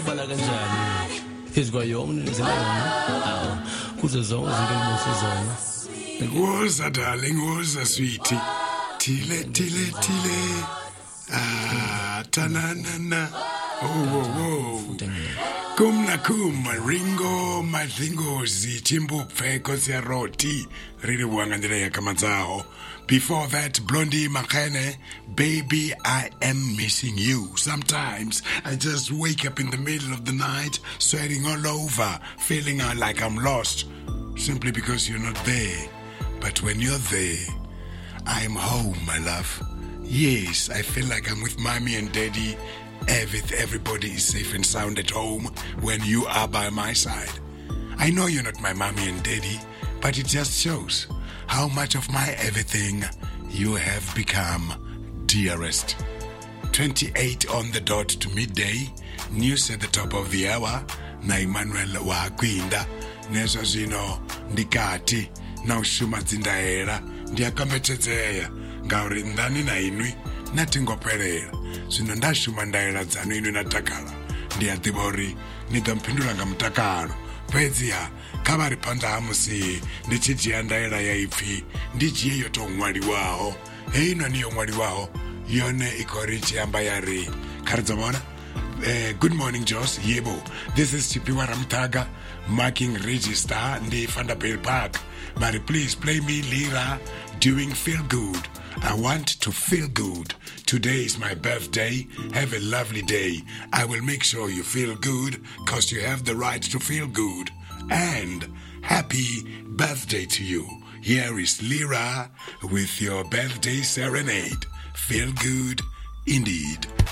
ubhala kanjani phezu kwayo umnenzela yona awu kuze zonke izinto engimuhle zona Ngoza darling, ngoza sweetie. Tile. Tananana. Oh. Kumna Ringo Madlingozi Timbu Pfeko Roti Riri Wangandira Yakamazao. Before that, Blondie Makene, Baby, I am missing you. Sometimes I just wake up in the middle of the night, sweating all over, feeling like I'm lost, simply because you're not there. But when you're there, I'm home, my love. Yes, I feel like I'm with mommy and daddy. Everybody is safe and sound at home when you are by my side. I know you're not my mommy and daddy, but it just shows how much of my everything you have become, dearest. 28 on the dot to midday. News at the top of the hour. Na Emmanuel Wakwinda. Nezo zino ndikati. Na ushuma zindaera. Ndiakametezea. Ngauri ndani na inui. Natingoperera. Zino ndashuma ndaera zanu inui natakala. Ndiatibori. Nitampindula nga mtakaro. Pezia. Kabari panda hamusi. Ndichijia ndaera ya ifi. Ndichie yoto mwari wao. Heino niyo mwari wao. Yone ikorichi ambayari. Karzamona? Good morning, Joss. Yebo. This is Chipiwa Ramtaga, marking register in Vanderbilt Park. But please play me Lira doing Feel Good. I want to feel good. Today is my birthday. Have a lovely day. I will make sure you feel good because you have the right to feel good. And happy birthday to you. Here is Lira with your birthday serenade. Feel good indeed.